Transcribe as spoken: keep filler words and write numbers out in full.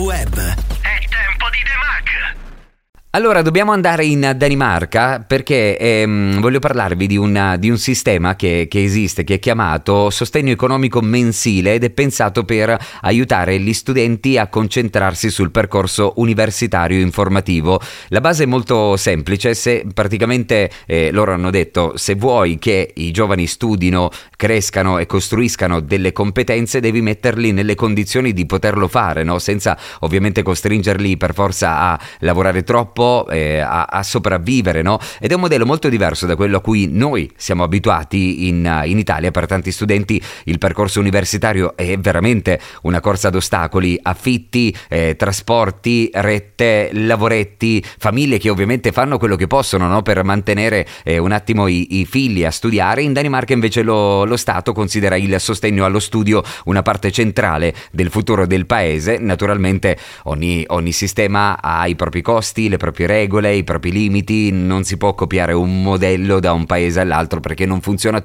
Web. È tempo di The Mac. Allora, dobbiamo andare in Danimarca perché ehm, voglio parlarvi di un, di un sistema che, che esiste, che è chiamato sostegno economico mensile ed è pensato per aiutare gli studenti a concentrarsi sul percorso universitario informativo. La base è molto semplice, se praticamente eh, loro hanno detto se vuoi che i giovani studino, crescano e costruiscano delle competenze devi metterli nelle condizioni di poterlo fare, no? Senza ovviamente costringerli per forza a lavorare troppo, Eh, a, a sopravvivere, no? Ed è un modello molto diverso da quello a cui noi siamo abituati in, in Italia. Per tanti studenti il percorso universitario è veramente una corsa ad ostacoli, affitti, eh, trasporti, rette, lavoretti, famiglie che ovviamente fanno quello che possono, no? Per mantenere eh, un attimo i, i figli a studiare. In Danimarca invece lo, lo Stato considera il sostegno allo studio una parte centrale del futuro del paese. Naturalmente ogni, ogni sistema ha i propri costi, le proprie regole, i propri limiti, non si può copiare un modello da un paese all'altro perché non funziona